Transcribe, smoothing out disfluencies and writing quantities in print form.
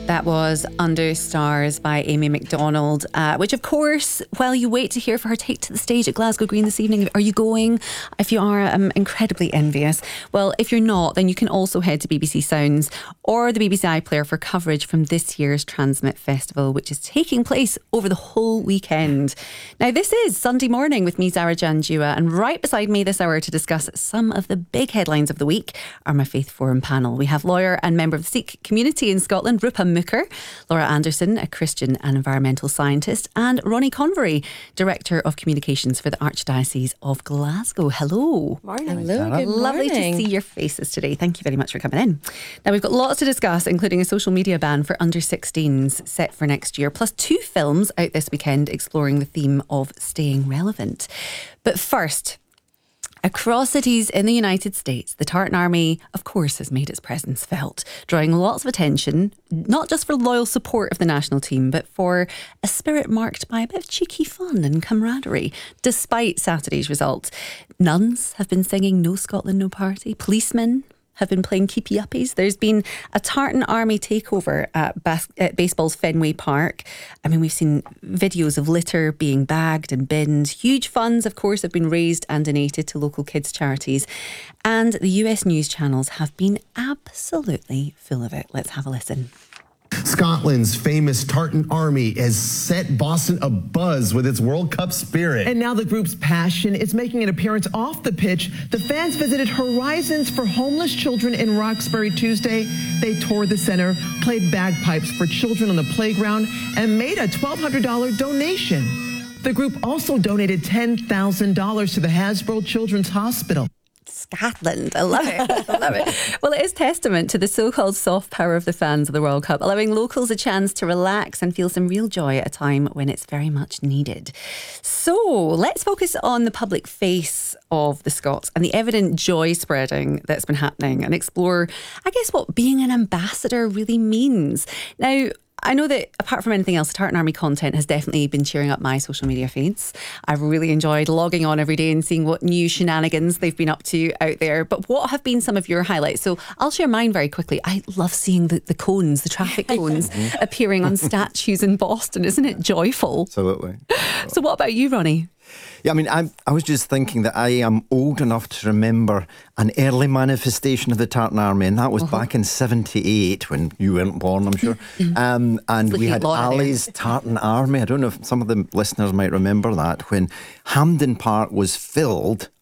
That was Under Stars by Amy Macdonald, which of course, while you wait to hear for her take to the stage at Glasgow Green this evening, are you going? If you are, I'm incredibly envious. Well, if you're not, then you can also head to BBC Sounds or the BBC iPlayer for coverage from this year's Transmit Festival, which is taking place over the whole weekend. Now, this is Sunday Morning with me, Zara Janjua, and right beside me this hour to discuss some of the big headlines of the week are my Faith Forum panel. We have lawyer and member of the Sikh community in Scotland, Rupa Mooker, Laura Anderson, a Christian and environmental scientist, and Ronnie Convery, Director of Communications for the Archdiocese of Glasgow. Hello. Morning. Hello. Good Lovely morning. To see your faces today. Thank you very much for coming in. Now, we've got lots to discuss, including a social media ban for under-16s set for next year, plus 2 films out this weekend exploring the theme of staying relevant. But first, across cities in the United States, the Tartan Army, of course, has made its presence felt, drawing lots of attention, not just for loyal support of the national team, but for a spirit marked by a bit of cheeky fun and camaraderie. Despite Saturday's result, nuns have been singing No Scotland, No Party. Policemen have been playing keepy uppies. There's been a Tartan Army takeover at baseball's Fenway Park. I mean, we've seen videos of litter being bagged and binned. Huge funds, of course, have been raised and donated to local kids' charities. And the US news channels have been absolutely full of it. Let's have a listen. Scotland's famous Tartan Army has set Boston abuzz with its World Cup spirit. And now the group's passion is making an appearance off the pitch. The fans visited Horizons for Homeless Children in Roxbury Tuesday. They toured the center, played bagpipes for children on the playground, and made a $1,200 donation. The group also donated $10,000 to the Hasbro Children's Hospital. Scotland. I love it. I love it. Well, it is testament to the so-called soft power of the fans of the World Cup, allowing locals a chance to relax and feel some real joy at a time when it's very much needed. So let's focus on the public face of the Scots and the evident joy spreading that's been happening and explore, I guess, what being an ambassador really means. Now, I know that apart from anything else, the Tartan Army content has definitely been cheering up my social media feeds. I've really enjoyed logging on every day and seeing what new shenanigans they've been up to out there. But what have been some of your highlights? So I'll share mine very quickly. I love seeing the cones, the traffic cones appearing on statues in Boston. Isn't it joyful? Absolutely. So what about you, Ronnie? Yeah, I mean, I was just thinking that I am old enough to remember an early manifestation of the Tartan Army, and that was back in 78 when you weren't born, I'm sure. And we had Ali's Tartan Army. I don't know if some of the listeners might remember that, when Hampden Park was filled